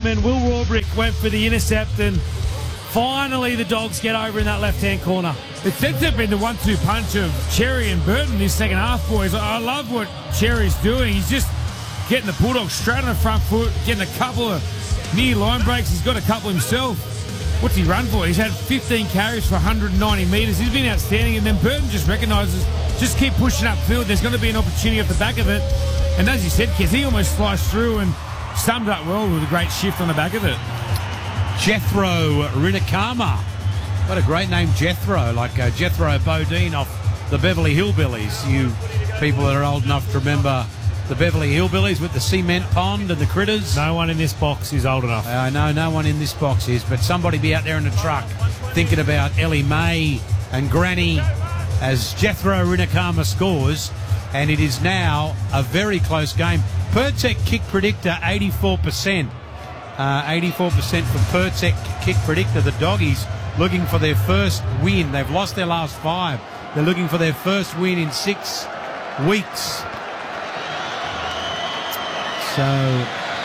linesman, Will Warbrick, went for the intercept, and finally the Dogs get over in that left-hand corner. It seems to have been the 1-2 punch of Cherry and Burton this second half, boys. I love what Cherry's doing. He's just getting the Bulldogs straight on the front foot, getting a couple of near line breaks. He's got a couple himself. What's he run for? He's had 15 carries for 190 metres. He's been outstanding, and then Burton just recognises, just keep pushing upfield. There's going to be an opportunity off the back of it. And as you said, Kez, he almost sliced through and summed up well with a great shift on the back of it. Jethro Rinakama. What a great name, Jethro, like Jethro Bodine off the Beverly Hillbillies. You people that are old enough to remember the Beverly Hillbillies with the cement pond and the critters. No one in this box is old enough. I know no one in this box is, but somebody be out there in the truck thinking about Ellie Mae and Granny as Jethro Rinakama scores, and it is now a very close game. Pertec kick predictor 84%. 84% for Pertec kick predictor. The Doggies looking for their first win. They've lost their last 5. They're looking for their first win in 6 weeks. So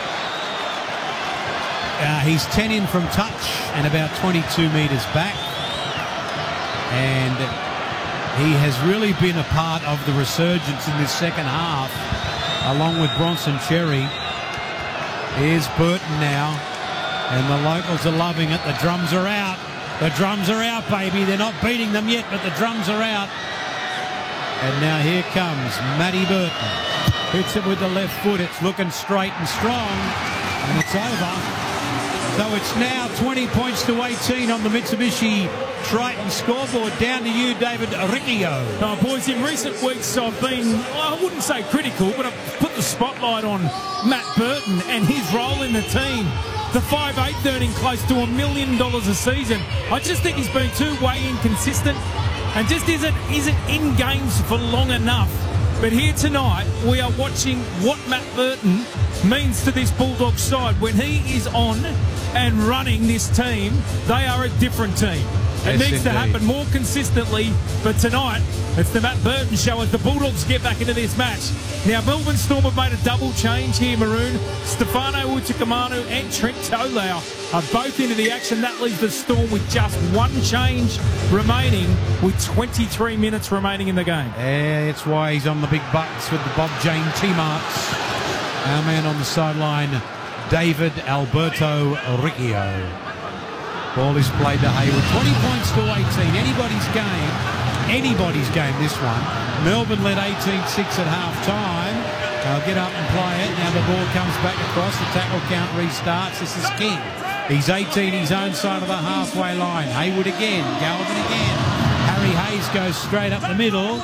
he's 10 in from touch and about 22 metres back. And he has really been a part of the resurgence in this second half, along with Bronson Cherry. Here's Burton now, and the locals are loving it. The drums are out. The drums are out, baby. They're not beating them yet, but the drums are out. And now here comes Matty Burton. Hits it with the left foot. It's looking straight and strong, and it's over. So it's now 20 points to 18 on the Mitsubishi Triton scoreboard. Down to you, David Riccio. Oh, boys, in recent weeks I've been, I wouldn't say critical, but I've put the spotlight on Matt Burton and his role in the team. The 5'8", earning close to $1 million a season. I just think he's been too way inconsistent and just isn't in games for long enough. But here tonight, we are watching what Matt Burton means to this Bulldogs side. When he is on and running this team, they are a different team. It needs to happen more consistently, but tonight it's the Matt Burton show as the Bulldogs get back into this match. Now, Melbourne Storm have made a double change here, Maroon. Stefano Utoikamanu and Trent Tolau are both into the action. That leaves the Storm with just one change remaining, with 23 minutes remaining in the game. Yeah, that's why he's on the big bucks with the Bob Jane T-Marks. Our man on the sideline, David Alberto Riccio. Ball is played to Hayward. 20 points to 18. Anybody's game, this one. Melbourne led 18-6 at half-time. They'll get up and play it. Now the ball comes back across. The tackle count restarts. This is King. He's 18, his own side of the halfway line. Hayward again. Galvin again. Harry Hayes goes straight up the middle.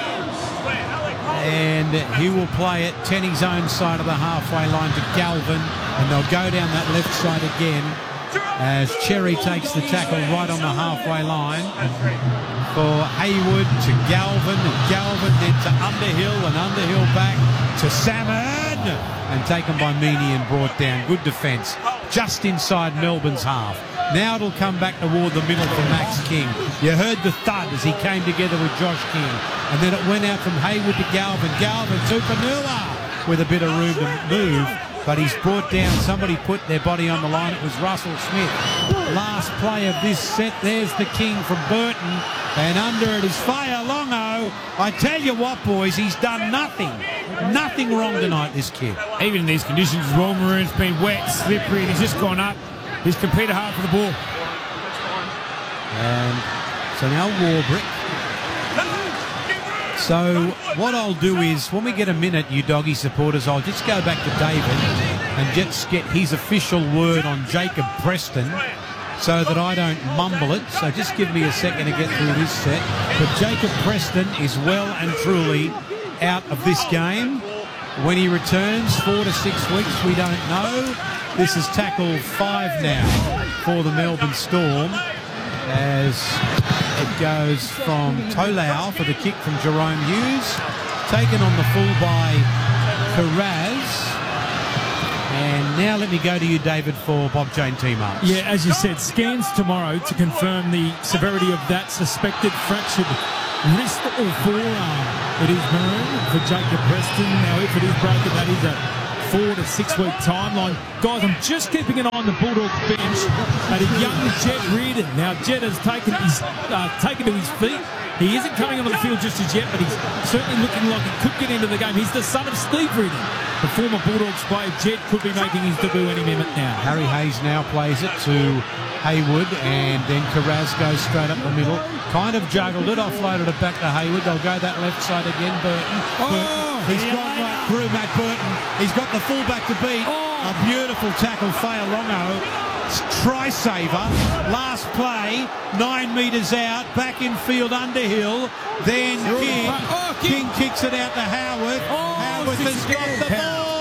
And he will play it 10, his own side of the halfway line to Galvin. And they'll go down that left side again, as Cherry takes the tackle right on the halfway line for Hayward to Galvin, and Galvin then to Underhill, and Underhill back to Salmon, and taken by Meany and brought down. Good defence just inside Melbourne's half. Now it'll come back toward the middle for Max King. You heard the thud as he came together with Josh King, and then it went out from Hayward to Galvin. Galvin to Panua with a bit of room to move, but he's brought down. Somebody put their body on the line. It was Russell Smith. Last play of this set. There's the King from Burton, and under it is Fa'alongo. I tell you what, boys, he's done nothing wrong tonight, this kid. Even in these conditions as well, Maroon, it's been wet, slippery, and he's just gone up. He's competed hard for the ball. And so now Warbrick. So what I'll do is, when we get a minute, you Doggy supporters, I'll just go back to David and just get his official word on Jacob Preston so that I don't mumble it. So just give me a second to get through this set. But Jacob Preston is well and truly out of this game. When he returns, 4 to 6 weeks, we don't know. This is tackle 5 now for the Melbourne Storm, as it goes from Tolau for the kick from Jerome Hughes, taken on the full by Carraz. And now let me go to you, David, for Bob Jane T-Marks. Yeah, as you said, scans tomorrow to confirm the severity of that suspected fractured wrist or forearm. It is Maroon for Jacob Preston. Now, if it is broken, that is a 4 to 6 week timeline. Guys, I'm just keeping an eye on the Bulldogs bench at a young Jed Reardon. Now, Jed has taken to his feet. He isn't coming onto the field just as yet, but he's certainly looking like he could get into the game. He's the son of Steve Reardon, the former Bulldogs player. Jed could be making his debut any minute now. Harry Hayes now plays it to Hayward, and then Carraz goes straight up the middle. Kind of juggled it, offloaded it back to Hayward. They'll go that left side again. Burton. He's gone right through Matt Burton. He's got the fullback to beat. A beautiful tackle, Fa'alongo. Try saver. Last play, 9 metres out, back in field, Underhill. Then King kicks it out to Howard. Howard has got the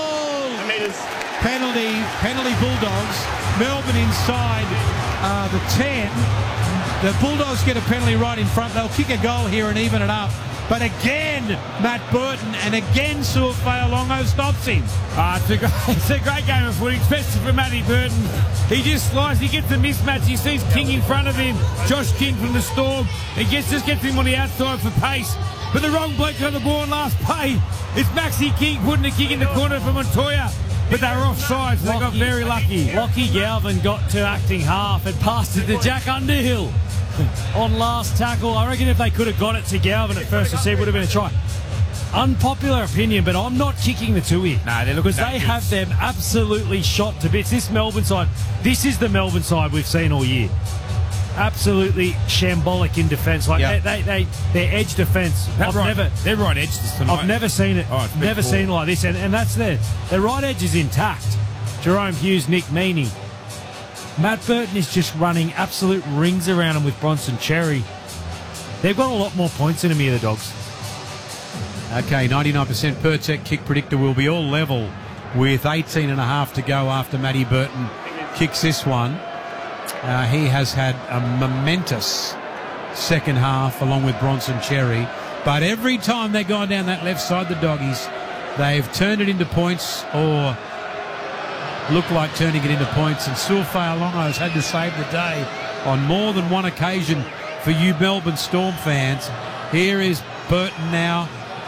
ball. Penalty Bulldogs. Melbourne inside the 10. The Bulldogs get a penalty right in front. They'll kick a goal here and even it up. But again, Matt Burton, and again, Fa'alongo stops him. It's a great game of footy, especially for Matty Burton. He just slides, he gets the mismatch, he sees King in front of him, Josh King from the Storm. He just gets him on the outside for pace. But the wrong bloke on the ball in last play. It's Maxi King putting a kick in the corner for Montoya. But they were offside, so they got very lucky. Lockie Galvin got to acting half and passed it to Jack Underhill on last tackle. I reckon if they could have got it to Galvin at first, it would have been a try. Unpopular opinion, but I'm not kicking the two here. No, they look because they have them absolutely shot to bits. This Melbourne side, this is the Melbourne side we've seen all year. Absolutely shambolic in defence. Like their edge defence. They're right edge tonight. I've never seen it. Never seen it like this. And that's their right edge is intact. Jerome Hughes, Nick Meaney. Matt Burton is just running absolute rings around him with Bronson Cherry. They've got a lot more points in them here, the Dogs. Okay, 99% per tech kick predictor will be all level with 18.5 to go after Matty Burton kicks this one. He has had a momentous second half along with Bronson Cherry. But every time they've gone down that left side, the Doggies, they've turned it into points or look like turning it into points. And Fa'alongo has had to save the day on more than one occasion for you Melbourne Storm fans. Here is Burton now.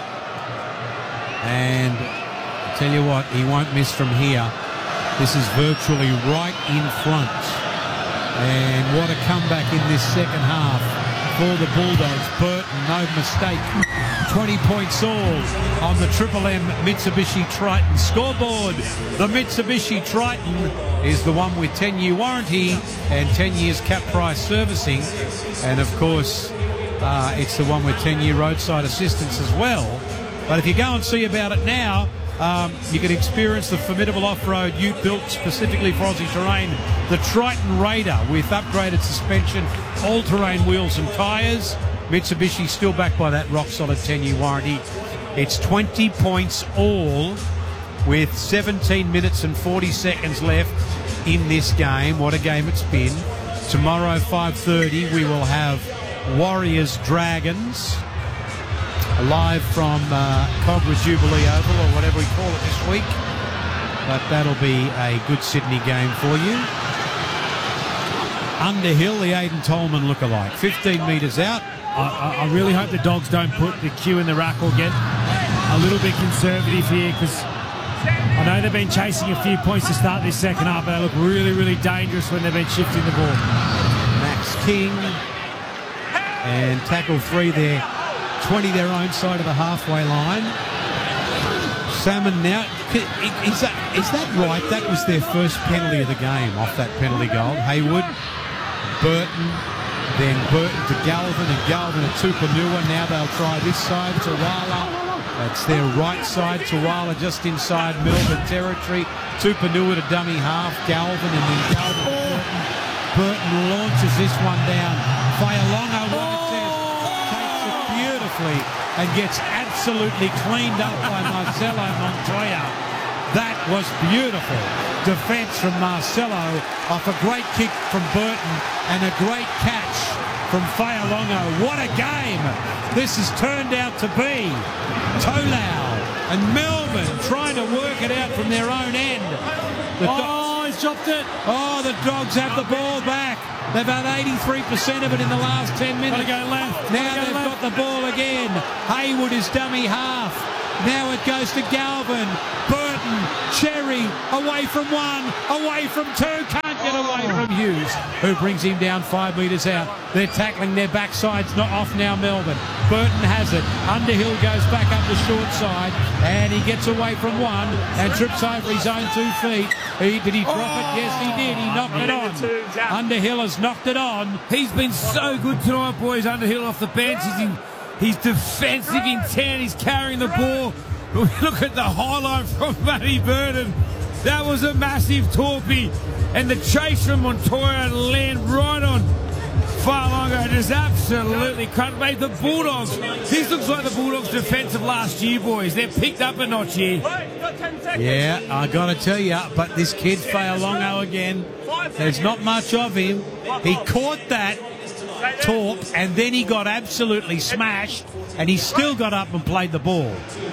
And I tell you what, he won't miss from here. This is virtually right in front. And what a comeback in this second half for the Bulldogs. Burton, no mistake. 20 points all on the Triple M Mitsubishi Triton scoreboard. The Mitsubishi Triton is the one with 10-year warranty and 10 years cap price servicing. And of course, it's the one with 10-year roadside assistance as well. But if you go and see about it now, you can experience the formidable off-road ute built specifically for Aussie terrain, the Triton Raider, with upgraded suspension, all-terrain wheels and tyres. Mitsubishi still backed by that rock-solid 10-year warranty. It's 20 points all with 17 minutes and 40 seconds left in this game. What a game it's been. Tomorrow, 5:30, we will have Warriors Dragons live from Cogra Jubilee Oval, or whatever we call it this week. But that'll be a good Sydney game for you. Underhill, the Aidan Tolman lookalike, 15 metres out. I really hope the Dogs don't put the cue in the rack or get a little bit conservative here, because I know they've been chasing a few points to start this second half, but they look really, really dangerous when they've been shifting the ball. Max King and tackle 3 there. 20 their own side of the halfway line. Salmon now. Is that right? That was their first penalty of the game off that penalty goal. Hayward, Burton, then Burton to Galvin, and Galvin to Tupanua. Now they'll try this side, Tawala. That's their right side. Tawala just inside Melbourne territory. Tupanua to dummy half. Galvin, and then Galvin to Burton. Burton launches this one down. Fa'alongo and gets absolutely cleaned up by Marcelo Montoya. That was beautiful defence from Marcelo off a great kick from Burton and a great catch from Fa'alongo. What a game this has turned out to be. Tolau and Melbourne trying to work it out from their own end. He's dropped it. The Dogs have the ball back. They've had 83% of it in the last 10 minutes. Gotta go left. Now they've got the ball again. Hayward is dummy half. Now it goes to Galvin. Burton, Cherry. Cherry away from one, away from two, can't get away from Hughes, who brings him down 5 metres out. They're tackling their backsides, not off now Melbourne. Burton has it. Underhill goes back up the short side, and he gets away from one and trips over his own 2 feet. Did he drop it? Yes, he did. He knocked it on. Underhill has knocked it on. He's been so good tonight, boys. Underhill off the bench. He's defensive intent. He's carrying the ball. Look at the highlight from Matty Burton. That was a massive torpy. And the chase from Montoya land right on Farlongo. Just absolutely cut. Mate, the Bulldogs. This looks like the Bulldogs' defensive last year, boys. They're picked up a notch here. Yeah, I got to tell you, but this kid Farlongo again, there's not much of him. He caught that torp and then he got absolutely smashed and he still got up and played the ball.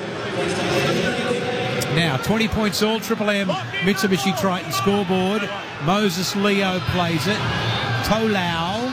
Now 20 points all, Triple M Mitsubishi Triton scoreboard. Moses Leo plays it. Tolau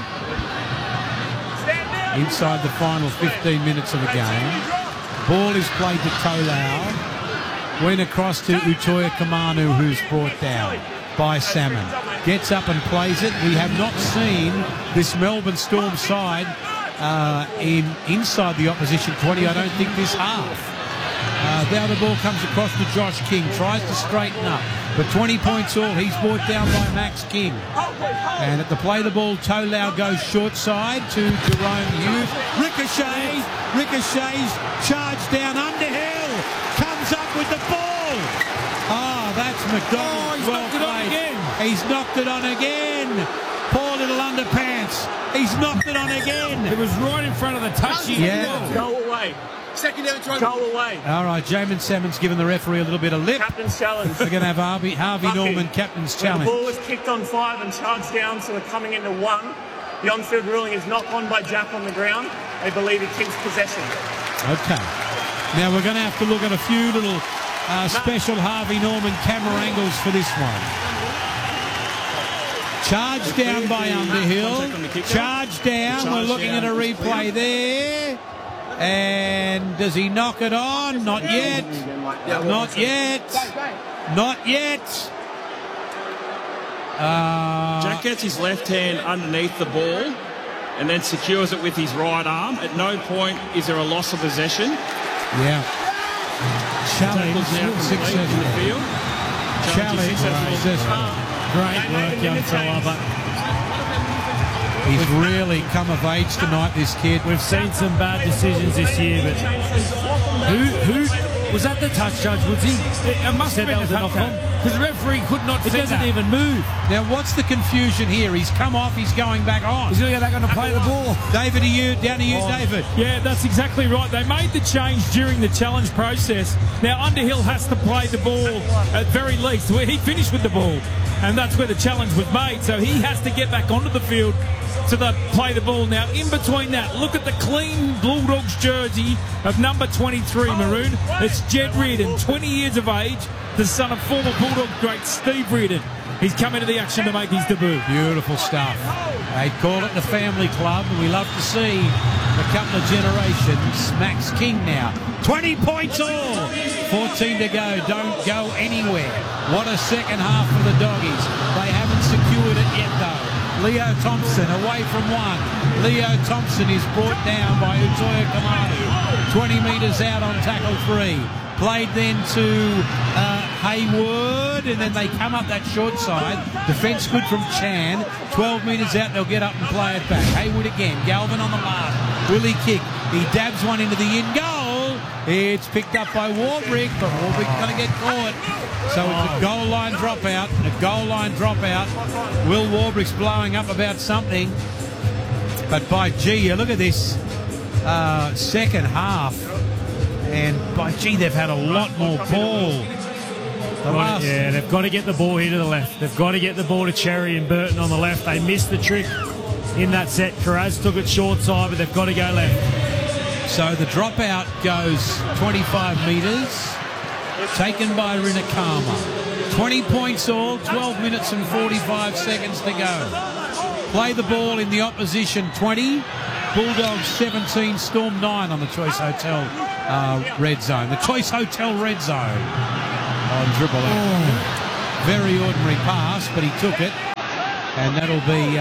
inside the final 15 minutes of the game. Ball is played to Tolau. Went across to Utoya Kamanu, who's brought down by Salmon. Gets up and plays it. We have not seen this Melbourne Storm side inside the opposition 20, I don't think, this half. Now the ball comes across to Josh King, tries to straighten up, but 20 points all. He's brought down by Max King. And at the play the ball, Tolau goes short side to Jerome Hughes. Ricochets, charge down. Underhill comes up with the ball. Oh, that's McDonald. He's knocked it on again. He's knocked it on again. Poor little underpants. He's knocked it on again. It was right in front of the touchy. Yeah. Go away. Second down try. Go away. All right, Jamin Salmon's given the referee a little bit of lip. Captain's challenge. We're going to have Harvey Norman, captain's challenge. The ball was kicked on 5 and charged down, so we're coming into 1. The on-field ruling is not on by Jack on the ground. They believe he keeps possession. Okay. Now we're going to have to look at a few little special Harvey Norman camera angles for this one. Charge down by Underhill. Charge down. We're looking at a replay there. And does he knock it on? Not yet. Not yet. Not yet. Jack gets his left hand underneath the ball and then secures it with his right arm. At no point is there a loss of possession. Yeah. Challenge successful. Challenge successful. Great work, young fella, but he's really come of age tonight, this kid. we've seen some bad decisions this year, but who was that the touch, Judge Woodsy? It must have been a knock touch, because the referee could not It see doesn't that. even move. Now, what's the confusion here? He's come off, he's going back on. He's going to go back on to play the ball. David, down to you, David. Yeah, that's exactly right. They made the change during the challenge process. Now, Underhill has to play the ball at very least. He finished with the ball, and that's where the challenge was made. So he has to get back onto the field to play the ball. Now, in between that, look at the clean Bulldogs jersey of number 23, Maroon. It's Jed Reardon, 20 years of age, the son of former Bulldog great Steve Reardon. He's come into the action to make his debut. Beautiful stuff. They call it the family club, and we love to see a couple of generations. Max King now. 20 points all. 14 to go. Don't go anywhere. What a second half for the Doggies. They haven't secured it yet, though. Leo Thompson away from one. Leo Thompson is brought down by Utoya Kamanu. 20 metres out on tackle 3. Played then to Hayward, and then they come up that short side. Defence good from Chan. 12 metres out, they'll get up and play it back. Hayward again. Galvin on the mark. Will he kick? He dabs one into the in goal. It's picked up by Warbrick, but Warbrick's going to get caught. So it's a goal line dropout. A goal line dropout. Will Warbrick's blowing up about something. But by gee, look at this second half. And by gee, they've had a lot more ball. Yeah, they've got to get the ball here to the left. They've got to get the ball to Cherry and Burton on the left. They missed the trick in that set. Carraz took it short side, but they've got to go left. So the dropout goes 25 metres, taken by Rinakama. 20 points all, 12 minutes and 45 seconds to go. Play the ball in the opposition 20. Bulldogs 17, Storm 9 on the Choice Hotel red zone. The Choice Hotel red zone. on dribble out. Very ordinary pass, but he took it. And that'll be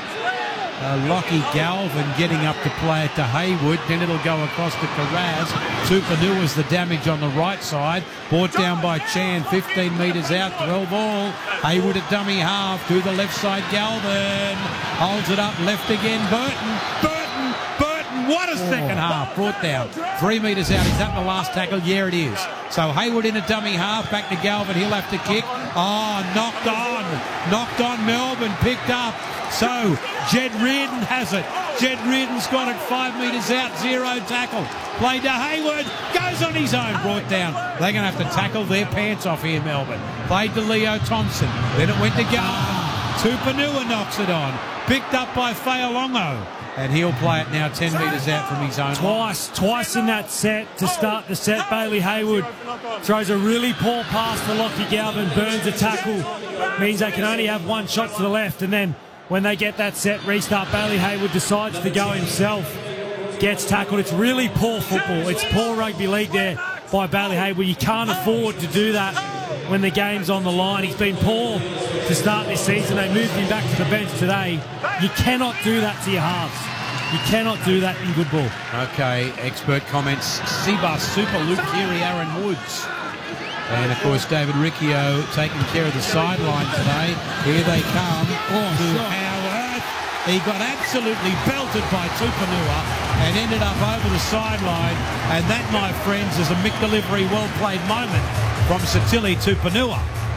Lockie Galvin getting up to play it to Haywood. Then it'll go across to Carraz. Tupouniua's the damage on the right side. Brought down by Chan, 15 metres out. Throw ball. Haywood at dummy half to the left side. Galvin holds it up. Left again. Burton. What a second half. Brought down 3 metres out. Is that the last tackle? Yeah, it is. So Haywood in a dummy half. Back to Galvin. He'll have to kick. Oh, knocked on. Knocked on Melbourne. Picked up. So Jed Reardon has it. Jed Reardon's got it 5 metres out. 0 tackle. Played to Haywood. Goes on his own. Brought down. They're going to have to tackle their pants off here, Melbourne. Played to Leo Thompson. Then it went to Galvin. Tupouniua knocks it on. Picked up by Fa'alongo. And he'll play it now 10 metres out from his own. Twice in that set to start the set. Bailey Haywood throws a really poor pass to Lockie Galvin. Burns a tackle. Means they can only have one shot to the left. And then when they get that set restart, Bailey Haywood decides to go himself. Gets tackled. It's really poor football. It's poor rugby league there by Bailey Haywood. You can't afford to do that when the game's on the line. He's been poor to start this season. They moved him back to the bench today. You cannot do that to your halves. You cannot do that in good ball. Okay, expert comments. Seabus, Super, Luke Keary, Aaron Woods. And, of course, David Riccio taking care of the sideline today. Here they come. Howard. He got absolutely belted by Tupouniua and ended up over the sideline. And that, my friends, is a Mick Delivery well-played moment from Sitili Tupouniua.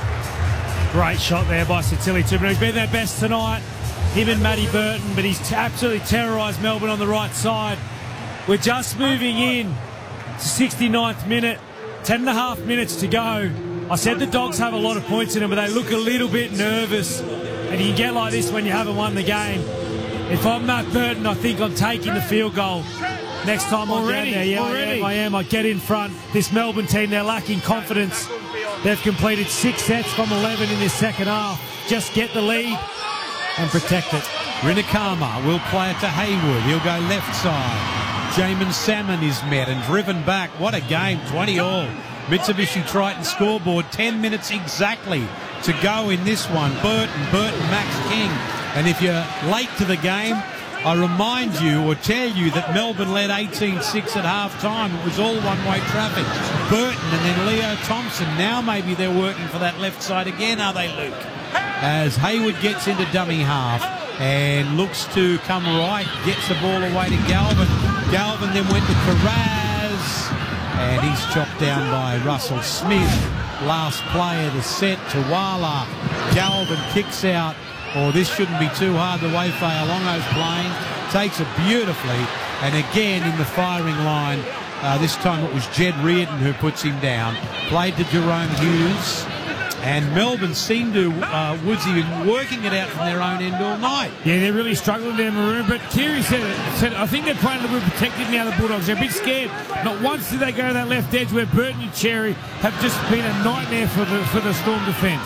Great shot there by Sitili Tupouniua. He's been their best tonight. Him and Matty Burton, but he's absolutely terrorised Melbourne on the right side. We're just moving in to 69th minute, 10.5 minutes to go. I said the Dogs have a lot of points in them, but they look a little bit nervous. And you can get like this when you haven't won the game. If I'm Matt Burton, I think I'm taking the field goal next time I'm down there. Yeah, I am. I get in front. This Melbourne team, they're lacking confidence. They've completed 6 sets from 11 in this second half. Just get the lead and protect it. Rinakama will play it to Haywood. He'll go left side. Jamin Salmon is met and driven back. What a game, 20-all. Mitsubishi Triton scoreboard, 10 minutes exactly to go in this one. Burton, Max King. And if you're late to the game, I remind you or tell you that Melbourne led 18-6 at half-time. It was all one-way traffic. Burton and then Leo Thompson. Now maybe they're working for that left side again, are they, Luke? As Haywood gets into dummy half and looks to come right, gets the ball away to Galvin. Galvin then went to Carraz, and he's chopped down by Russell Smith. Last play of the set to Wala. Galvin kicks out. Oh, this shouldn't be too hard the way Fa'alongo's playing. Takes it beautifully. And again in the firing line, this time it was Jed Reardon who puts him down. Played to Jerome Hughes. And Melbourne seem to, Woodsy, working it out from their own end all night. Yeah, they're really struggling down Maroon. But Keary said I think they're playing a little bit protected now, the Bulldogs. They're a bit scared. Not once did they go to that left edge where Burton and Cherry have just been a nightmare for the Storm defence.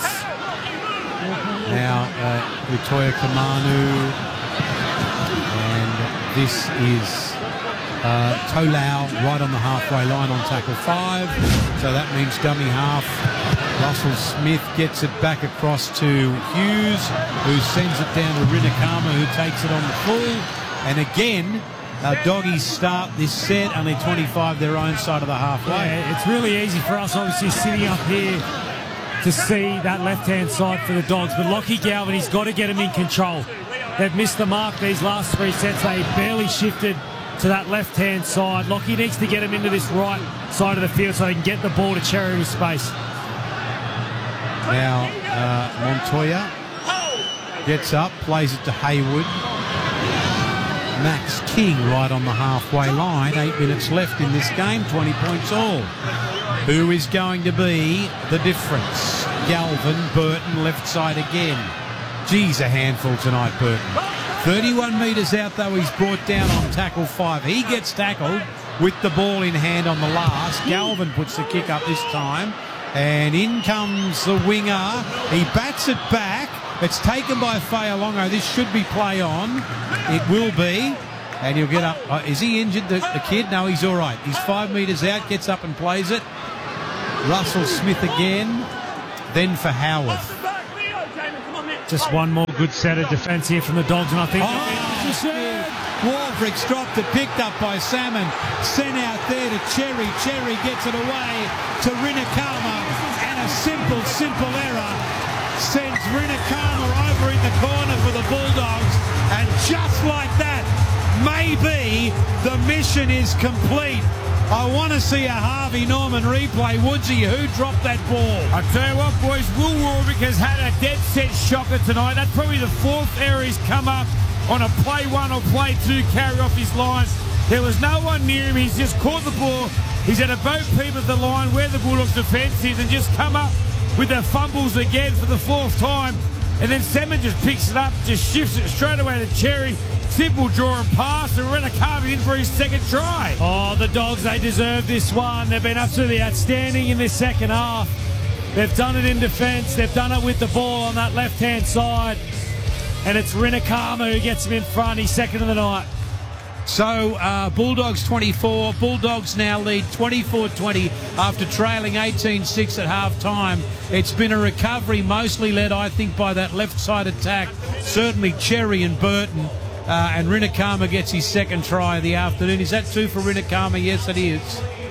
Now, Latoya Kamanu. And this is Tolau right on the halfway line on tackle 5. So that means dummy half. Russell Smith gets it back across to Hughes, who sends it down to Rinakama, who takes it on the full. And again, Doggies start this set, only 25 their own side of the halfway. Yeah, it's really easy for us, obviously, sitting up here to see that left-hand side for the Dogs. But Lockie Galvin, he's got to get him in control. They've missed the mark these last 3 sets. They barely shifted to that left-hand side. Lockie needs to get him into this right side of the field so they can get the ball to Cherry with space. Now, Montoya gets up, plays it to Haywood. Max King right on the halfway line. 8 minutes left in this game, 20 points all. Who is going to be the difference? Galvin, Burton, left side again. Geez, a handful tonight, Burton. 31 metres out, though, he's brought down on tackle 5. He gets tackled with the ball in hand on the last. Galvin puts the kick up this time. And in comes the winger. He bats it back. It's taken by Fa'alongo. This should be play on. It will be. And he'll get up. Is he injured, the kid? No, he's all right. He's 5 metres out, gets up and plays it. Russell Smith again, then for Howarth. Just one more good set of defence here from the Dogs, and I think... Walfrick's dropped it, picked up by Salmon, sent out there to Cherry. Cherry gets it away to Rinakama, and a simple error sends Rinakama over in the corner for the Bulldogs, and just like that, maybe the mission is complete. I want to see a Harvey Norman replay. Woodsy, who dropped that ball? I tell you what, boys, Will Warwick has had a dead set shocker tonight. That's probably the fourth error he's come up on a play one or play two carry off his line. There was no one near him. He's just caught the ball. He's had a boat peep at the line where the Bulldogs defence is and just come up with the fumbles again for the fourth time. And then Salmon just picks it up, just shifts it straight away to Cherry. Simple draw and pass, and Rinakama in for his second try. Oh, the Dogs, they deserve this one. They've been absolutely outstanding in this second half. They've done it in defence. They've done it with the ball on that left-hand side. And it's Rinakama who gets him in front. He's second of the night. So, Bulldogs 24. Bulldogs now lead 24-20 after trailing 18-6 at half-time. It's been a recovery mostly led, I think, by that left-side attack. Certainly Cherry and Burton. And Rinakama gets his second try of the afternoon. Is that two for Rinakama? Yes, it is.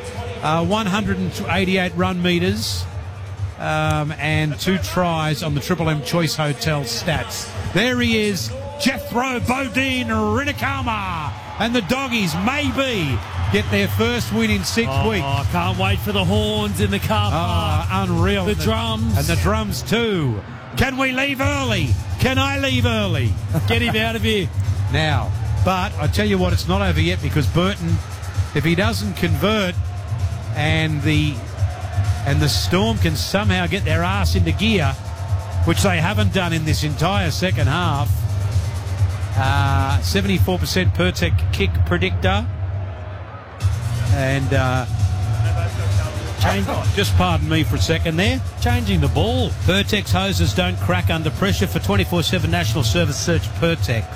188 run metres and 2 tries on the Triple M Choice Hotel stats. There he is, Jethro Bodine Rinakama. And the Doggies maybe get their first win in 6 weeks. I can't wait for the horns in the car park. Unreal. The drums. And the drums too. Can we leave early? Can I leave early? Get him out of here. Now, but I tell you what, it's not over yet, because Burton, if he doesn't convert and the Storm can somehow get their ass into gear, which they haven't done in this entire second half, 74% Pertec kick predictor, and just pardon me for a second there. Changing the ball. Pertec's hoses don't crack under pressure. For 24/7 national service, search Pertec.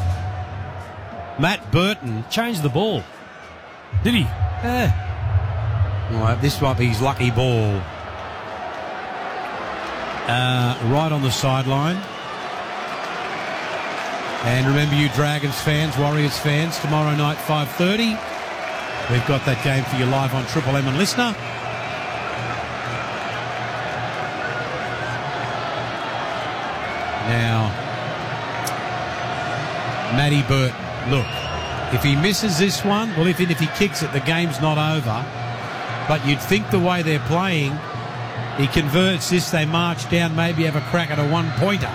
Matt Burton Changed the ball. Did he? Yeah. Right, this might be his lucky ball. Right on the sideline. And remember, you Dragons fans, Warriors fans, tomorrow night 5:30. We've got that game for you live on Triple M and Listener. Now, Matty Burton. Look, if he misses this one, well, even if he kicks it, the game's not over. But you'd think the way they're playing, he converts this, they march down, maybe have a crack at a one-pointer.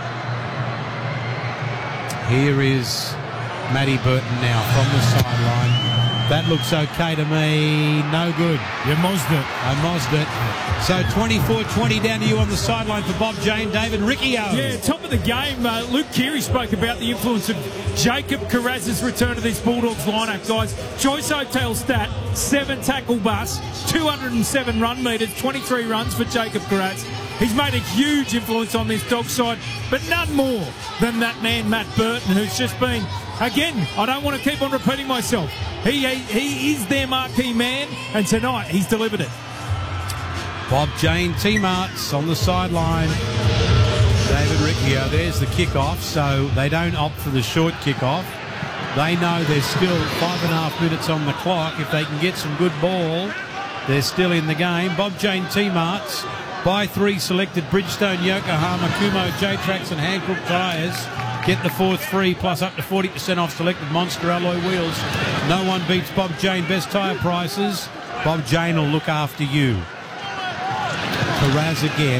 Here is Matty Burton now from the sideline. That looks okay to me. No good. You mozzed it. I mozzed it. So 24-20 down to you on the sideline for Bob Jane, David Riccio. Yeah, top of the game. Luke Keary spoke about the influence of Jacob Carraz's return to this Bulldogs lineup, guys. Choice Hotel stat, 7 tackle busts, 207 run metres, 23 runs for Jacob Carraz. He's made a huge influence on this dog side, but none more than that man, Matt Burton, who's just been, again, I don't want to keep on repeating myself. He is their marquee man, and tonight he's delivered it. Bob Jane, T-Marts on the sideline. David Riccio, there's the kickoff, so they don't opt for the short kickoff. They know there's still 5.5 minutes on the clock. If they can get some good ball, they're still in the game. Bob Jane, T-Marts. Buy 3 selected Bridgestone, Yokohama, Kumo, J-Trax and Hankook tyres. Get the 4th free, plus up to 40% off selected Monster alloy wheels. No one beats Bob Jane. Best tyre prices. Bob Jane will look after you. Carraz again.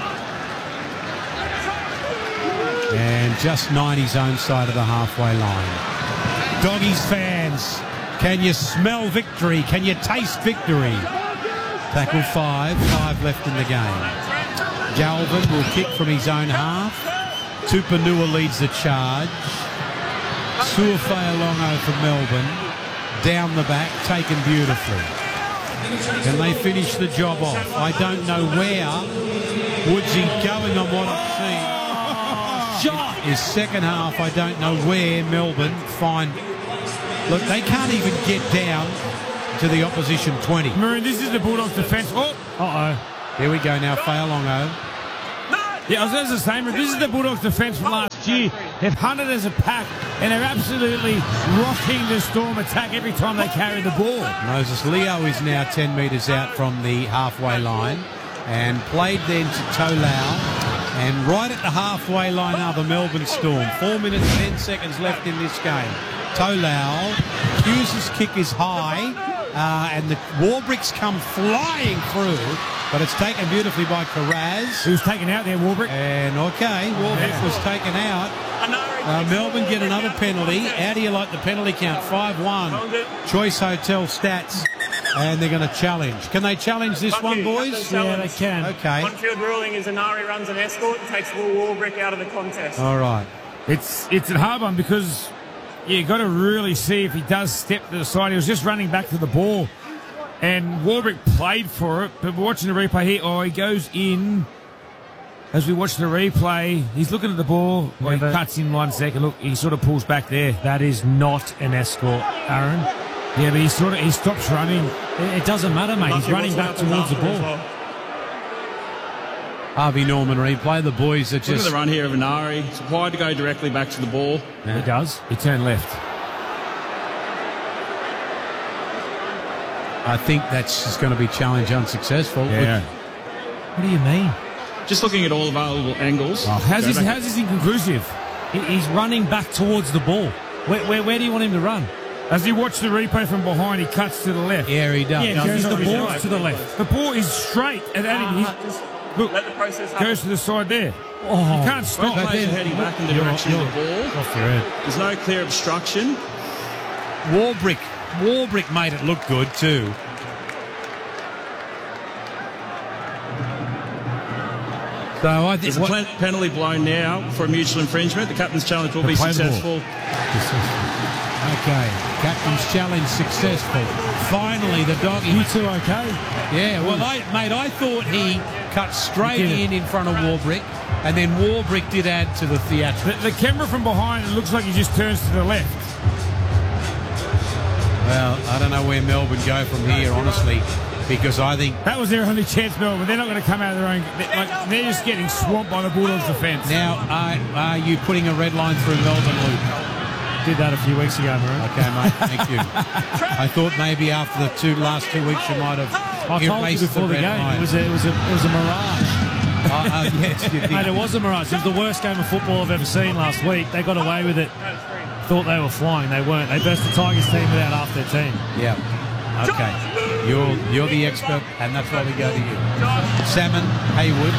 And just 90's own side of the halfway line. Doggies fans, can you smell victory? Can you taste victory? Tackle 5 left in the game. Galvin will kick from his own half. Tupanua leads the charge. Suafealongo from Melbourne. Down the back, taken beautifully. Can they finish the job off? I don't know where. Woodsy going on what I'm seeing. Shot! His second half, I don't know where Melbourne find... Look, they can't even get down to the opposition 20. Maroon, this is the Bulldogs' defence. Oh, Here we go now, Fa'alongo. yeah, I was going to say, this is the Bulldogs' defence from last year. They've hunted as a pack, and they're absolutely rocking the Storm attack every time they carry the ball. Moses Leo is now 10 metres out from the halfway line and played then to Tolau. And right at the halfway line are the Melbourne Storm. 4 minutes, 10 seconds left in this game. Tolau, Hughes' kick is high, and the Warbricks come flying through, but it's taken beautifully by Carraz. He was taken out there, Warbrick. And, okay, Warbrick was taken out. Melbourne get another penalty. How do you like the penalty count? 5-1. Choice Hotel stats. And they're going to challenge. Can they challenge this one, boys? Yeah, they can. Okay. On-field ruling is Anari runs an escort and takes Will Warbrick out of the contest. All right. It's a hard one because you got to really see if he does step to the side. He was just running back to the ball, and Warbrick played for it. But we're watching the replay here. Oh, he goes in. As we watch the replay, he's looking at the ball. Well, he cuts in 1 second. Look, he sort of pulls back there. That is not an escort, Aaron. Yeah, but he stops running. It doesn't matter, mate. He's running back towards the ball. Harvey Norman replay. The boys are Look at just... the run here of Anari. It's required to go directly back to the ball. He does. He turned left. I think that's just going to be challenge unsuccessful. Yeah. What do you mean? Just looking at all available angles. Oh, how's this inconclusive? He's running back towards the ball. Where do you want him to run? As you watch the replay from behind, he cuts to the left. Yeah, he does. Yeah, because the ball's to the left. The ball is straight at him. Look, Let the process happen. goes to the side there. Oh, You can't stop. Both players are heading back in the direction of the ball. off your head. There's no clear obstruction. Warbrick made it look good too. So I think There's a penalty blown now for a mutual infringement. The captain's challenge will be play the ball. successful. okay, captain's challenge successful. Finally, the dog. You two okay? Yeah, well, I thought he cut straight in front of Warbrick, and then Warbrick did add to the theatrics. The camera from behind, it looks like he just turns to the left. Well, I don't know where Melbourne go from here, honestly, because I think That was their only chance, Melbourne. They're not going to come out of their own. They're just getting swamped by the Bulldogs' defence. now are you putting a red line through Melbourne, Luke? Did that a few weeks ago, Maroon. Okay, mate, thank you. I thought maybe after the last 2 weeks you might have I told you erased before the red game. line. It was a mirage. Yes, you did. Mate, it was a mirage. It was the worst game of football I've ever seen last week. They got away with it. Thought they were flying. They weren't. They burst the Tigers team without half their team. Yeah. Okay. You're the expert, and that's why we go to you. Salmon, Haywood,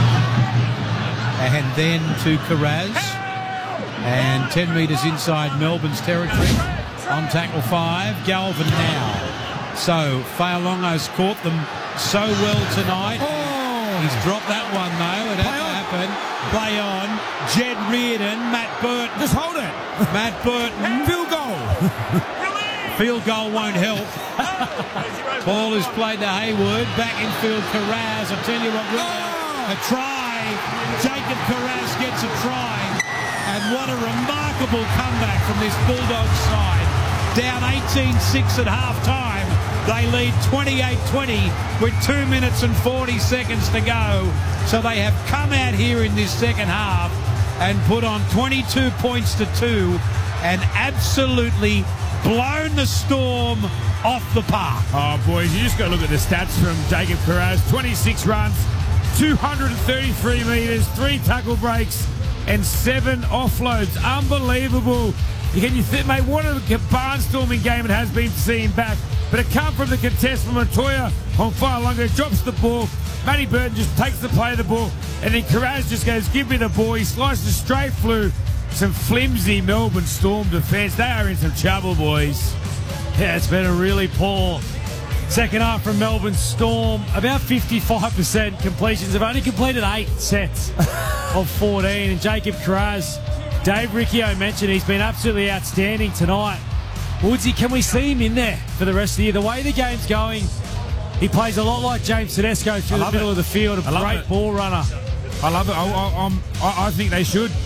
and then to Carraz. And 10 metres inside Melbourne's territory. On tackle 5, Galvin now. So Fa'alongo's caught them so well tonight. He's dropped that one though. It had to happen. Play on. Jed Reardon, Matt Burton. Just hold it. Matt Burton. Field goal. Field goal won't help. Ball is played to Haywood. Back in field, Carraz. I'll tell you what, a try. Jacob Carraz gets a try. And what a remarkable comeback from this Bulldogs side. Down 18-6 at half-time. They lead 28-20 with 2 minutes and 40 seconds to go. So they have come out here in this second half and put on 22 points to 2 and absolutely blown the Storm off the park. Oh, boys, you just got to look at the stats from Jacob Carraz. 26 runs, 233 metres, 3 tackle breaks, and 7 offloads. Unbelievable. Can you think, mate, what a barnstorming game it has been to see him back. But it come from the contest from Montoya on Fa'alongo, drops the ball. Matty Burton just takes the play of the ball, and then Carraz just goes, give me the ball. He slices straight through some flimsy Melbourne Storm defence. They are in some trouble, boys. Yeah, it's been a really poor second half from Melbourne Storm. About 55% completions. They've only completed 8 sets of 14. And Jacob Carraz, Dave Riccio mentioned he's been absolutely outstanding tonight. Woodsy, can we see him in there for the rest of the year? The way the game's going, he plays a lot like James Tedesco through the middle of the field. A great ball runner. I love it. I think they should.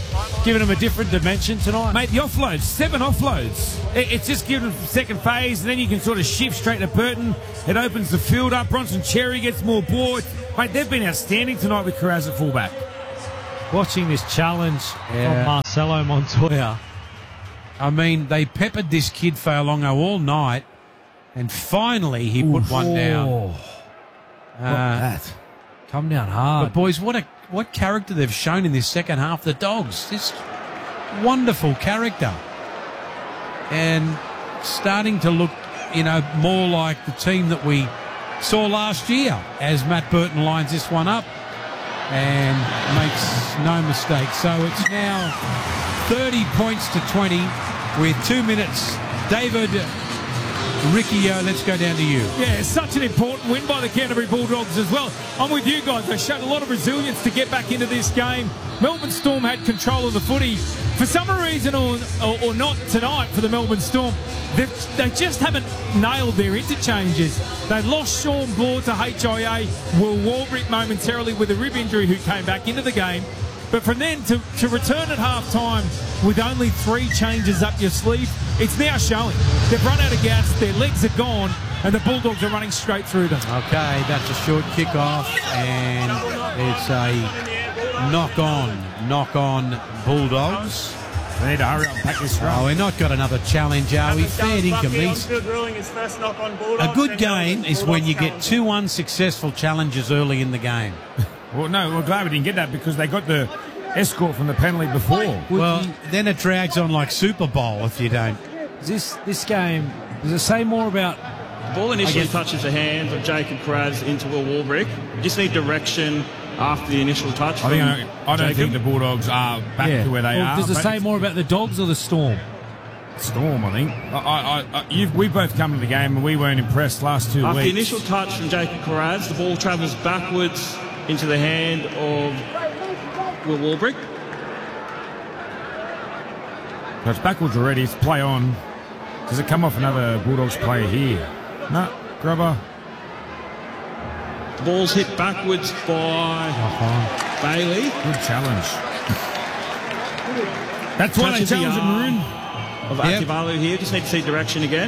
giving them a different dimension tonight. Mate, the offloads, 7 offloads. It's just given them second phase, and then you can sort of shift straight to Burton. It opens the field up. Bronson Cherry gets more ball. Mate, they've been outstanding tonight with Carraz at fullback. Watching this challenge from Marcelo Montoya. I mean, they peppered this kid Fa'alongo all night, and finally he put one down. That. Come down hard. But boys, what character they've shown in this second half, the Dogs. This wonderful character. And starting to look, more like the team that we saw last year as Matt Burton lines this one up and makes no mistake. So it's now 30 points to 20 with 2 minutes. David Riccio, let's go down to you. Yeah, such an important win by the Canterbury Bulldogs as well. I'm with you guys. They showed a lot of resilience to get back into this game. Melbourne Storm had control of the footy. For some reason or not tonight for the Melbourne Storm, they just haven't nailed their interchanges. They lost Sean Bloor to HIA, Will Warbrick momentarily with a rib injury who came back into the game. But from then to return at half-time with only 3 changes up your sleeve, it's now showing. They've run out of gas, their legs are gone, and the Bulldogs are running straight through them. Okay, that's a short kick-off, and it's a knock-on Bulldogs. They need to hurry up and pack this scrum. Oh, we're not got another challenge, are we? Fair income. A good game is when you get 2 unsuccessful challenges early in the game. Well, no, we're glad we didn't get that because they got the escort from the penalty before. Well, then it drags on like Super Bowl if you don't. This game, does it say more about... The ball initially touches the hands of Jacob Carraz into Will Warbrick. You just need direction after the initial touch. I don't think the Bulldogs are back to where they are. Does it say more about the Dogs or the Storm? Storm, I think. We've both come to the game and we weren't impressed last 2 weeks. After the initial touch from Jacob Carraz, the ball travels backwards into the hand of Will Warbrick. So it's backwards already. It's play on. Does it come off another Bulldogs player here? No, grubber. The ball's hit backwards by Bailey. Good challenge. That's why they challenge him, Maroon. Of Akivalu here. Just need to see direction again.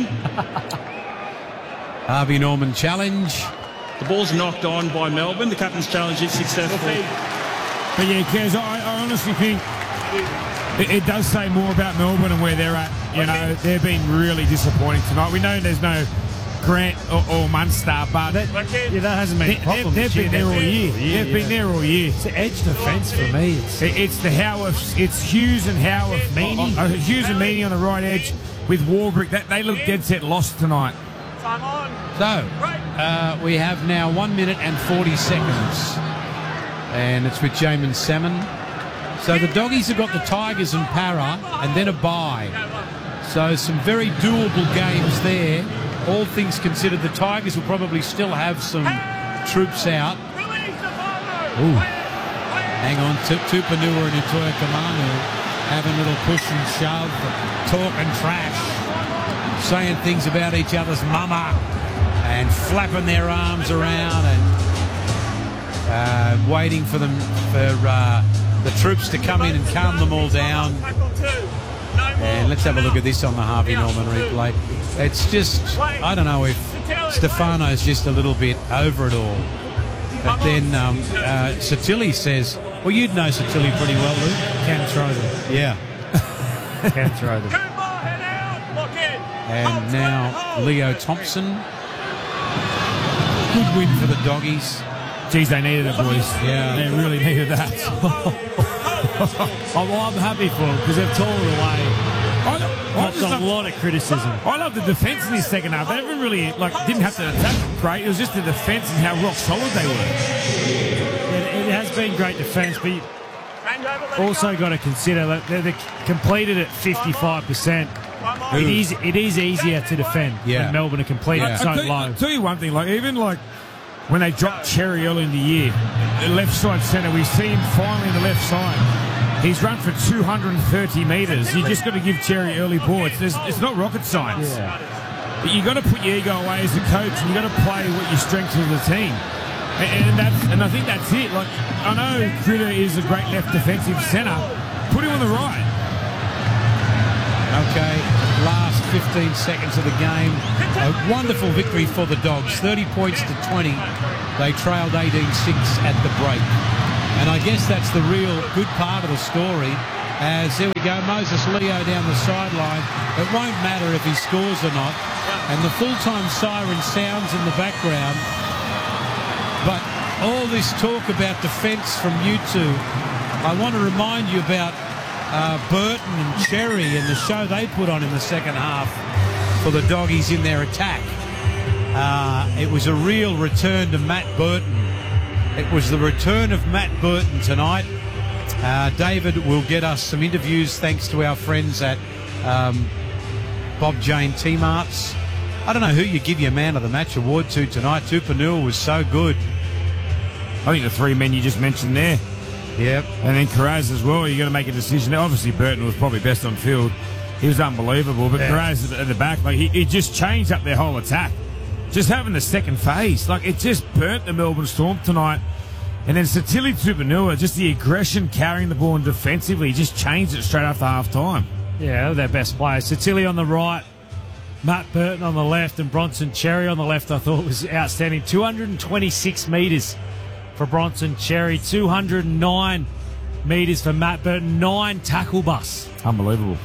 Harvey Norman challenge. The ball's knocked on by Melbourne. The captain's challenge is successful. But yeah, Kaz, I honestly think it does say more about Melbourne and where they're at. They've been really disappointing tonight. We know there's no Grant or Munster, but that hasn't been a problem. They've been there all year. They've been there all year. It's the edge defence for me. It's the Howarth. It's Hughes and Howarth. Hughes and Meany on the right edge with Warbrick. They look dead set lost tonight. So, we have now 1 minute and 40 seconds. And it's with Jamin Salmon. So the Doggies have got the Tigers and Para and then a bye. So some very doable games there. All things considered, the Tigers will probably still have some troops out. Ooh. Hang on, Tupanua and Utoya Kamanu having a little push and shove, talking trash, saying things about each other's mama and flapping their arms around and waiting for the troops to come in and calm them all down. And let's have a look at this on the Harvey Norman replay. It's just, I don't know if Stefano's just a little bit over it all. But then Satilli says, well, you'd know Satilli pretty well, Luke. Can throw them. Yeah. Can throw them. And now Leo Thompson. Good win for the Doggies. Geez, they needed it, boys. Yeah. They really needed that. I'm happy for them because they've torn it away. I've got a lot of criticism. I love the defence in this second half. They haven't really, didn't have to attack great. It was just the defence and how rock solid they were. It has been great defence, but you also got to consider that they're completed at 55%. It is easier to defend than Melbourne to complete it so low. I'll tell you one thing, when they dropped Cherry early in the year, the left side centre, we see him finally on the left side. He's run for 230 metres. You just got to give Cherry early ball. It's not rocket science. Yeah. But you got to put your ego away as a coach, and you got to play what your strengths of the team. And I think that's it. I know Critter is a great left defensive centre. Put him on the right. Okay, last 15 seconds of the game. A wonderful victory for the Dogs. 30 points to 20. They trailed 18-6 at the break. And I guess that's the real good part of the story. As there we go, Moses Leo down the sideline. It won't matter if he scores or not. And the full-time siren sounds in the background. But all this talk about defence from you two, I want to remind you about Burton and Cherry and the show they put on in the second half for the Doggies in their attack. It was a real return to Matt Burton. It was the return of Matt Burton tonight. David will get us some interviews thanks to our friends at Bob Jane T-Marts. I don't know who you give your Man of the Match award to tonight. Tupanua was so good. I think the three men you just mentioned there. Yep. And then Carraz as well. You've got to make a decision. Obviously, Burton was probably best on field. He was unbelievable. But Carraz at the back, like he just changed up their whole attack. Just having the second phase. Like, it just burnt the Melbourne Storm tonight. And then Satili Tupanua, just the aggression carrying the ball and defensively, just changed it straight after half-time. Yeah, they're their best players. Satili on the right, Matt Burton on the left, and Bronson Cherry on the left, I thought was outstanding. 226 metres for Bronson Cherry, 209 metres for Matt Burton, 9 tackle busts. Unbelievable.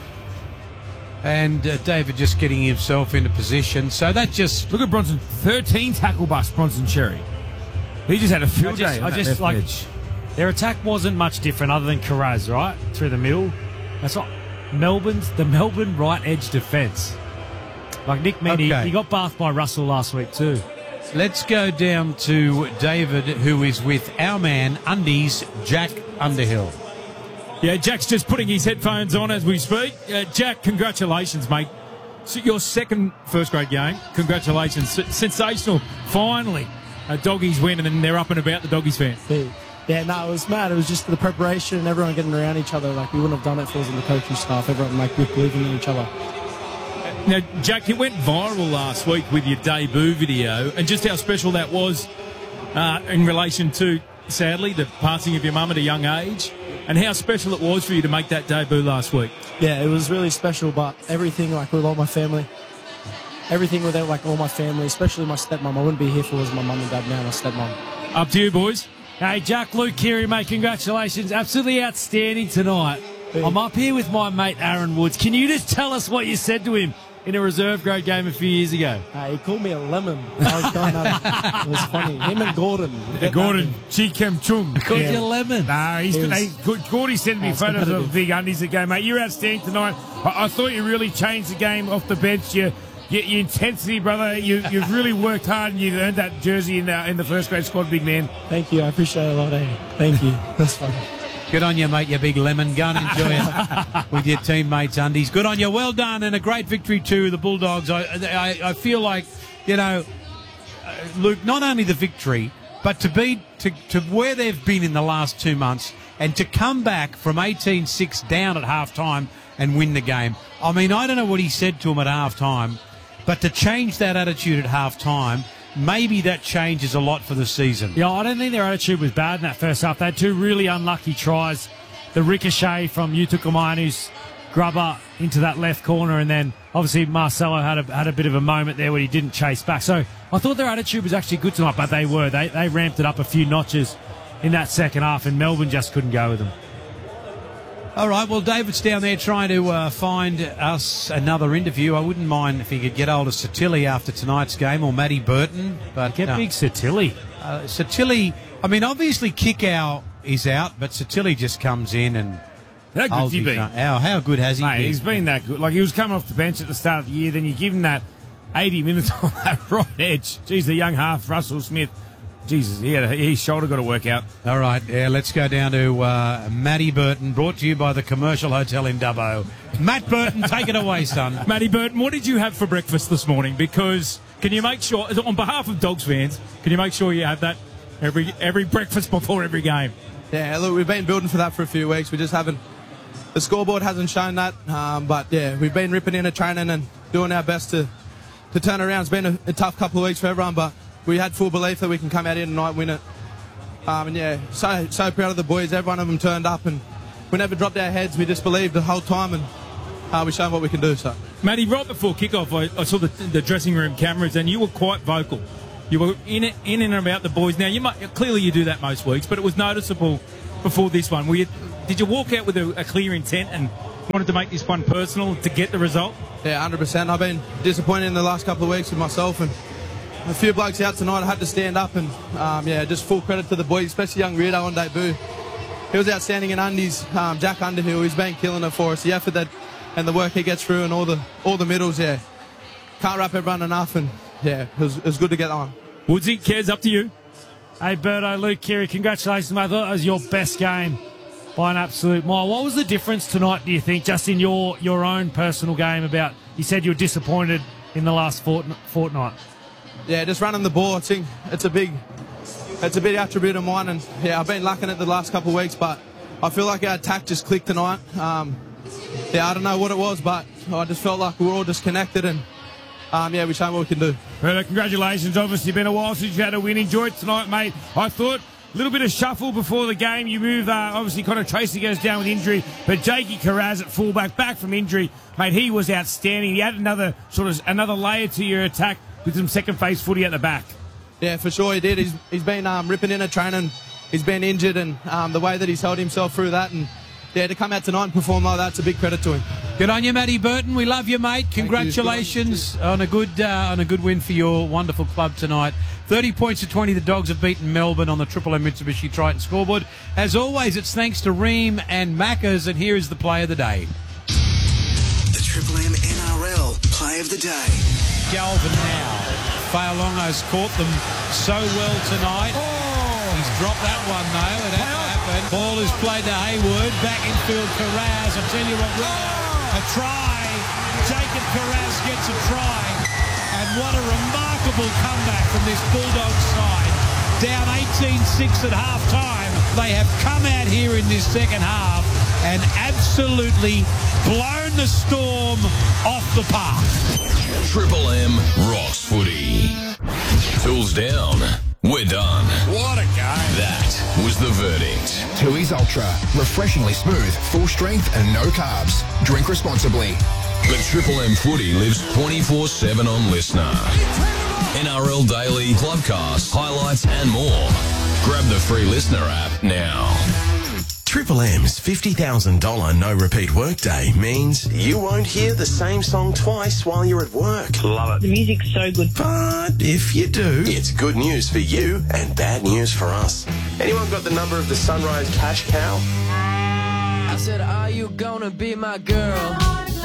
And David just getting himself into position. So that just... Look at Bronson, 13 tackle busts, Bronson Cherry. He just had a field day on that left edge. Their attack wasn't much different other than Carraz, right? Through the middle. That's what the Melbourne right edge defence. Like Nick Meaney, he got bathed by Russell last week too. Let's go down to David, who is with our man, Undies, Jack Underhill. Yeah, Jack's just putting his headphones on as we speak. Jack, congratulations, mate. So your second first-grade game. Congratulations. Sensational. Finally, Doggies win, and then they're up and about the Doggies fans. Yeah, no, it was mad. It was just the preparation and everyone getting around each other. Like, we wouldn't have done it if it wasn't the coaching staff. Everyone, like, believing in each other. Now, Jack, you went viral last week with your debut video, and just how special that was in relation to, sadly, the passing of your mum at a young age, and how special it was for you to make that debut last week. Yeah, it was really special, but everything, like, with all my family, everything with, like, all my family, especially my stepmom. I wouldn't be here if it was my mum and dad now, my stepmom. Up to you, boys. Hey, Jack, Luke Keary, mate, congratulations. Absolutely outstanding tonight. Yeah. I'm up here with my mate Aaron Woods. Can you just tell us what you said to him in a reserve grade game a few years ago? He called me a lemon. I was going at it. It was funny. Him and Gordon. Gordon, Chi Kem Chung. Called you a lemon. Nah, Gordy sent me photos of big undies that game, mate. You're outstanding tonight. I thought you really changed the game off the bench. Your intensity, brother. You've really worked hard, and you've earned that jersey in the first grade squad, big man. Thank you. I appreciate it a lot, Thank you. That's fun. Good on you, mate, you big lemon. Go and enjoy it with your teammates, Undies. Good on you. Well done, and a great victory to the Bulldogs. I feel like, Luke, not only the victory, but to where they've been in the last 2 months and to come back from 18-6 down at half-time and win the game. I mean, I don't know what he said to him at half-time, but to change that attitude at half-time, maybe that changes a lot for the season. Yeah, I don't think their attitude was bad in that first half. They had 2 really unlucky tries. The ricochet from Utukamainu's grubber into that left corner, and then obviously Marcelo had a bit of a moment there where he didn't chase back. So I thought their attitude was actually good tonight, but they ramped it up a few notches in that second half, and Melbourne just couldn't go with them. All right, well, David's down there trying to find us another interview. I wouldn't mind if he could get hold of Satili after tonight's game, or Matty Burton. But Get big Satili. Satili, I mean, obviously Kickow is out, but Satili just comes in and... How good's he been? How good has he been? He's been that good. Like, he was coming off the bench at the start of the year, then you give him that 80 minutes on that right edge. Jeez, the young half, Russell Smith. Jesus, his shoulder got to work out. All right, let's go down to Matty Burton, brought to you by the Commercial Hotel in Dubbo. Matt Burton, take it away, son. Matty Burton, what did you have for breakfast this morning? Because can you make sure, on behalf of Dogs fans, can you make sure you have that every breakfast before every game? Yeah, look, we've been building for that for a few weeks. We just haven't, the scoreboard hasn't shown that. But yeah, we've been ripping into training and doing our best to turn around. It's been a tough couple of weeks for everyone, but we had full belief that we can come out here tonight and win it. And yeah, so proud of the boys. Every one of them turned up and we never dropped our heads. We just believed the whole time, and we showed what we can do. So, Matty, right before kickoff, I saw the dressing room cameras, and you were quite vocal. You were in and about the boys. Now, clearly you do that most weeks, but it was noticeable before this one. Did you walk out with a clear intent and wanted to make this one personal to get the result? Yeah, 100%. I've been disappointed in the last couple of weeks with myself and a few blokes out tonight. I had to stand up and, just full credit to the boys, especially young Rito on debut. He was outstanding in undies. Jack Underhill, he's been killing it for us. The effort and the work he gets through and all the middles, yeah. Can't wrap everyone enough, and, yeah, it was good to get on. Woodsy, Kez, up to you. Hey, Birdo, Luke Keary, congratulations, mate. I thought that was your best game by an absolute mile. What was the difference tonight, do you think, just in your own personal game about, you said you were disappointed in the last fortnight? Yeah, just running the ball. I think it's a big attribute of mine, and yeah, I've been lacking it the last couple of weeks, but I feel like our attack just clicked tonight. I don't know what it was, but I just felt like we were all disconnected, and we showed what we can do. Well, congratulations. Obviously, been a while since you had a win. Enjoyed tonight, mate. I thought a little bit of shuffle before the game. You move, obviously, Connor Tracy goes down with injury, but Jakey Carraz at fullback, back from injury, mate. He was outstanding. He had another layer to your attack with some second phase footy at the back. Yeah, for sure he did. He's been ripping in at training. He's been injured, and the way that he's held himself through that, and yeah, to come out tonight and perform like that's a big credit to him. Good on you, Matty Burton. We love you, mate. Congratulations on a good win for your wonderful club tonight. 30 points to 20. The Dogs have beaten Melbourne on the Triple M Mitsubishi Triton scoreboard. As always, it's thanks to Ream and Maccas, and here is the play of the day. The Triple M NRL play of the day. Galvin now. Failongo's caught them so well tonight. He's dropped that one, though. It had to happen. Ball is played to Hayward. Back infield, Carraz. I'll tell you what, a try. Jacob Carraz gets a try. And what a remarkable comeback from this Bulldogs side. Down 18-6 at half-time. They have come out here in this second half and absolutely blown the Storm off the park. Triple M rocks footy. Tools down. We're done. What a game. That was the verdict. Tooheys Ultra. Refreshingly smooth, full strength and no carbs. Drink responsibly. The Triple M footy lives 24/7 on Listener. NRL Daily, Clubcast, highlights and more. Grab the free Listener app now. Triple M's $50,000 no repeat workday means you won't hear the same song twice while you're at work. Love it. The music's so good. But if you do, it's good news for you and bad news for us. Anyone got the number of the Sunrise Cash Cow? I said, are you gonna be my girl?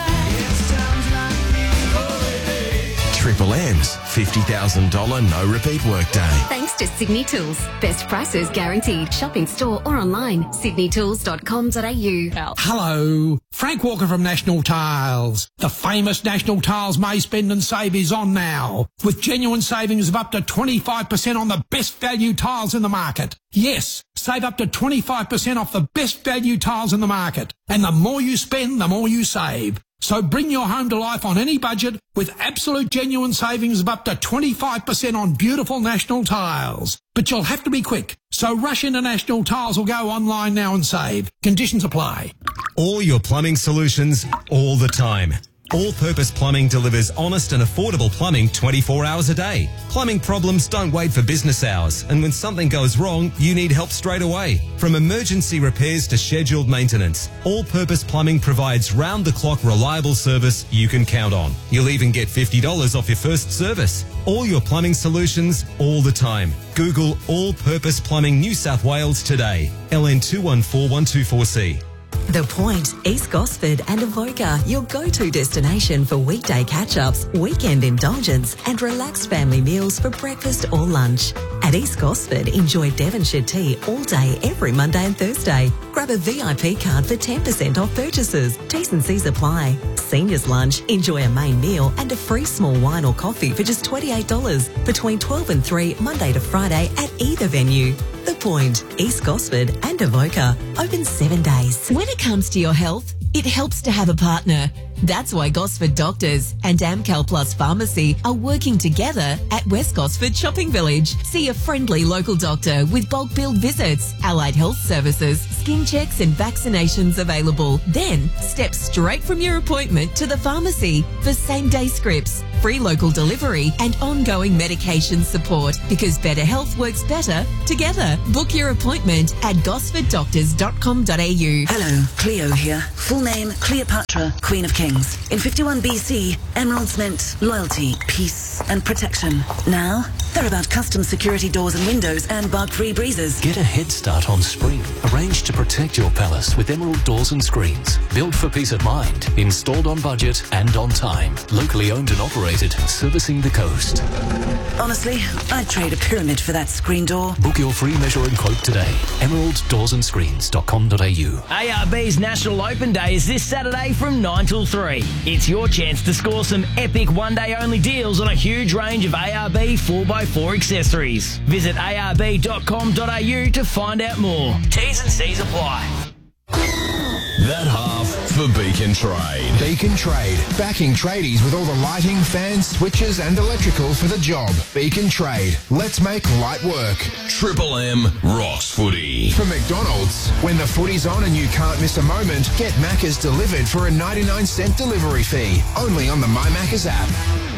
Triple M's $50,000 no repeat workday. Thanks to Sydney Tools. Best prices guaranteed. Shop in store or online. sydneytools.com.au. Hello. Frank Walker from National Tiles. The famous National Tiles May Spend and Save is on now, with genuine savings of up to 25% on the best value tiles in the market. Yes, save up to 25% off the best value tiles in the market. And the more you spend, the more you save. So bring your home to life on any budget with absolute genuine savings of up to 25% on beautiful National Tiles. But you'll have to be quick. So rush into National Tiles or go online now and save. Conditions apply. All your plumbing solutions, all the time. All-Purpose Plumbing delivers honest and affordable plumbing 24 hours a day. Plumbing problems don't wait for business hours, and when something goes wrong, you need help straight away. From emergency repairs to scheduled maintenance, All-Purpose Plumbing provides round-the-clock reliable service you can count on. You'll even get $50 off your first service. All your plumbing solutions, all the time. Google All-Purpose Plumbing New South Wales today. LN 214124C. The Point, East Gosford and Avoca, your go-to destination for weekday catch-ups, weekend indulgence and relaxed family meals for breakfast or lunch. At East Gosford, enjoy Devonshire tea all day every Monday and Thursday. Grab a VIP card for 10% off purchases. T&Cs apply. Seniors lunch, enjoy a main meal and a free small wine or coffee for just $28 between 12 and 3 Monday to Friday at either venue. The Point, East Gosford and Avoca, open 7 days. When it comes to your health, It helps to have a partner. That's why Gosford Doctors and Amcal Plus Pharmacy are working together at West Gosford Shopping Village. See a friendly local doctor with bulk billed visits, allied health services, skin checks and vaccinations available. Then step straight from your appointment to the pharmacy for same-day scripts, free local delivery and ongoing medication support, because better health works better together. Book your appointment at gosforddoctors.com.au. Hello, Cleo here. Full name, Cleopatra, Queen of Kings. In 51 BC, emeralds meant loyalty, peace and protection. Now, they're about custom security doors and windows and bug-free breezes. Get a head start on spring. Arrange to protect your palace with Emerald doors and screens. Built for peace of mind. Installed on budget and on time. Locally owned and operated. Servicing the coast. Honestly, I'd trade a pyramid for that screen door. Book your free measure and quote today. emeralddoorsandScreens.com.au. ARB's National Open Day is this Saturday from 9 till 3. It's your chance to score some epic one-day only deals on a huge range of ARB 4x4 accessories. Visit arb.com.au to find out more. T's and C's apply. That half for Beacon Trade. Beacon Trade, backing tradies with all the lighting, fans, switches and electrical for the job. Beacon Trade, let's make light work. Triple M rocks footy. For McDonald's, when the footy's on and you can't miss a moment, get Macca's delivered for a 99-cent delivery fee. Only on the My Macca's app.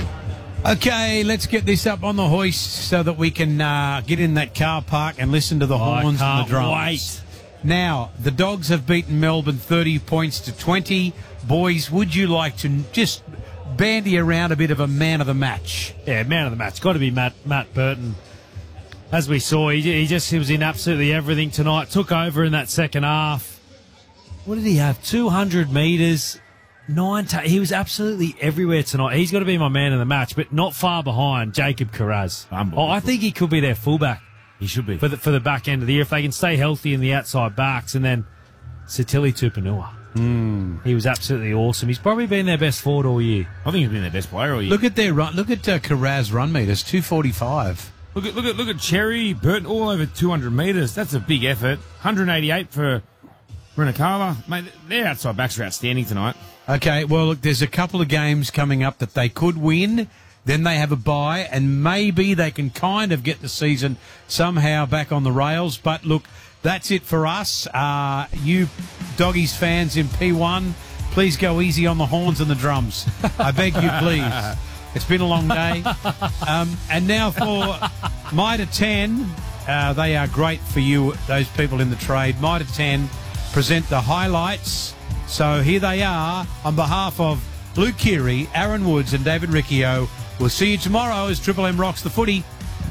Okay, let's get this up on the hoist so that we can get in that car park and listen to the horns and the drums. Wait. Now, the Dogs have beaten Melbourne 30 points to 20. Boys, would you like to just bandy around a bit of a man of the match? Yeah, man of the match. Got to be Matt Burton. As we saw, he was in absolutely everything tonight. Took over in that second half. What did he have? 200 metres. He was absolutely everywhere tonight. He's got to be my man of the match, but not far behind Jacob Carraz. I think he could be their fullback. He should be. For the back end of the year, if they can stay healthy in the outside backs. And then Satili Tupanua. He was absolutely awesome. He's probably been their best forward all year. I think he's been their best player all year. Look at Carraz run meters, 245. Look at Cherry, Burton, all over 200 metres. That's a big effort. 188 for Renacala. Mate, their outside backs are outstanding tonight. Okay, well, look, there's a couple of games coming up that they could win. Then they have a bye, and maybe they can kind of get the season somehow back on the rails. But look, that's it for us. You Doggies fans in P1, please go easy on the horns and the drums. I beg you, please. It's been a long day. And now for Mitre 10. They are great for you, those people in the trade. Mitre 10 present the highlights. So here they are on behalf of Luke Keary, Aaron Woods and David Riccio. We'll see you tomorrow as Triple M rocks the footy.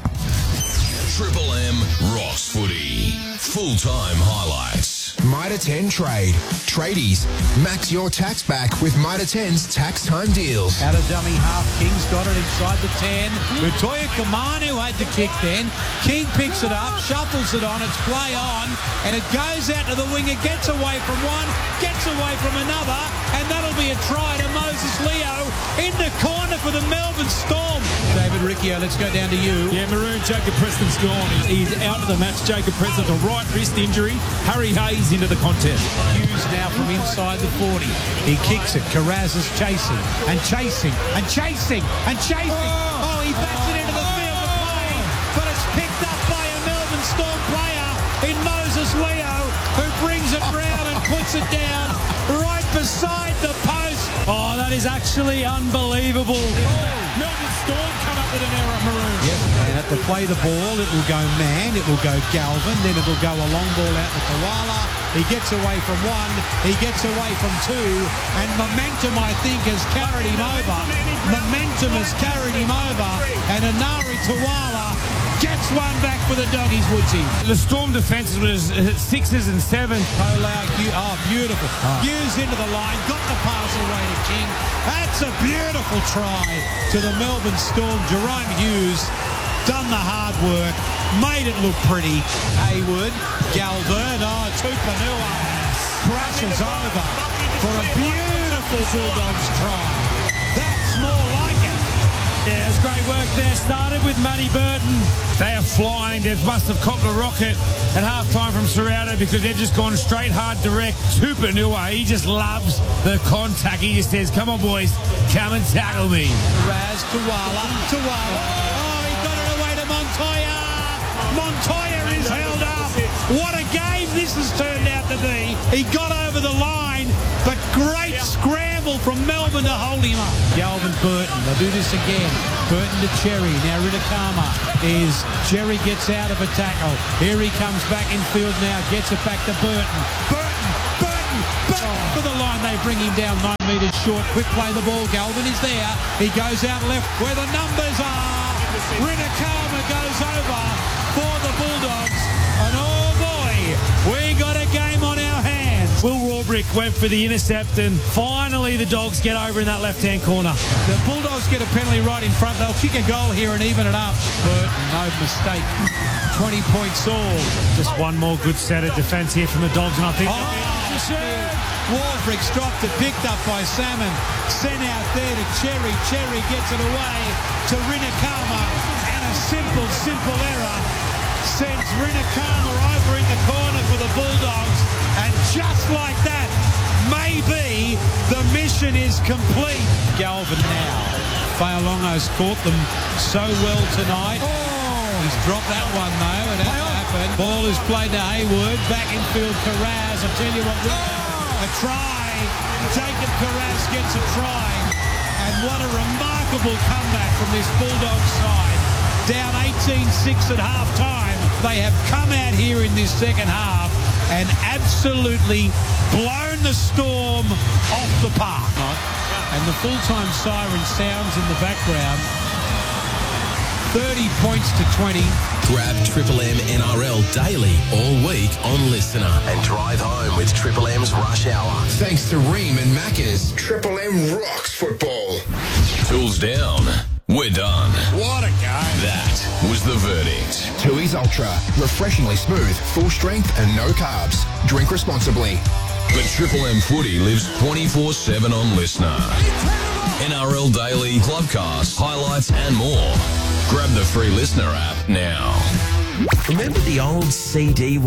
Triple M rocks footy. Full-time highlights. Mitre 10 Trade. Tradies, max your tax back with Mitre 10's tax time deals. Out of dummy half, King's got it inside the 10. Utoya Kamanu had the kick then. King picks it up, shuffles it on, it's play on, and it goes out to the wing. It gets away from one, gets away from another, and that'll be a try to Moses Leo in the corner for the Melbourne Storm. David Riccio, let's go down to you. Yeah, Maroon, Jacob Preston's gone. He's out of the match. Jacob Preston, a right wrist injury. Harry Hayes into the contest. Hughes now from inside the 40. He kicks it. Carraz is chasing and chasing and chasing and chasing. Oh, he bats it into the field of play, but it's picked up by a Melbourne Storm player in Moses Leo, who brings it round and puts it down right beside the post. Oh, that is actually unbelievable. Melbourne Storm come up with an error, Maroon. Yep, and at the play the ball, it will go man, it will go Galvin, then it will go a long ball out to Koala. He gets away from one, he gets away from two, and momentum, I think, has carried him over. Momentum has carried him over, and Anari Tawala gets one back for the Doggies, Woodsy. The Storm defence was 6s and 7s. Beautiful. Hughes into the line, got the pass away to King. That's a beautiful try to the Melbourne Storm. Jerome Hughes done the hard work, made it look pretty. Hayward, Galvin, Tupanua crashes over for a beautiful Bulldogs try. That's more like it. Yeah, great work there. Started with Matty Burton. They are flying. They must have copped a rocket at half-time from Serrato because they've just gone straight hard direct. Tupanua, he just loves the contact. He just says, come on, boys, come and tackle me. Raz Tuwala. Oh, he got it away to Montoya. Montoya is held up. What a game this has turned out to be. He got over the line, but great scramble from Melbourne to hold him up. Galvin Burton, they'll do this again. Burton to Cherry. Now Ritakama is, Cherry gets out of a tackle. Here he comes back in field now, gets it back to Burton. Burton for the line. They bring him down 9 metres short. Quick play the ball. Galvin is there. He goes out left where the numbers are. Ritakama goes over for the Bulldogs. And oh boy, we got a game on our hands. Will Rawbrick went for the intercept, and finally the Dogs get over in that left-hand corner. The Bulldogs get a penalty right in front. They'll kick a goal here and even it up. Burton, no mistake. 20 points all. Just one more good set of defence here from the Dogs, and I think... Rawbrick's dropped it, picked up by Salmon. Sent out there to Cherry. Cherry gets it away to Ritakama. And a simple error sends Ritakama over in the corner for the Bulldogs. And just like that, maybe the mission is complete. Galvin now. Failongo's caught them so well tonight. He's dropped that one though. It hasn't happened. Ball is played to Hayward. Back in field, Carraz. I tell you what, a try. Jacob Carraz gets a try. And what a remarkable comeback from this Bulldogs side. Down 18-6 at half-time. They have come out here in this second half and absolutely blown the Storm off the park. And the full-time siren sounds in the background. 30 points to 20. Grab Triple M NRL daily all week on Listener and drive home with Triple M's Rush Hour. Thanks to Ream and Macca's. Triple M rocks football. Tools down. We're done. What a game. That was the verdict. Tooheys Ultra. Refreshingly smooth, full strength and no carbs. Drink responsibly. The Triple M footy lives 24/7 on Listener. NRL Daily, Clubcast, highlights and more. Grab the free Listener app now. Remember the old CD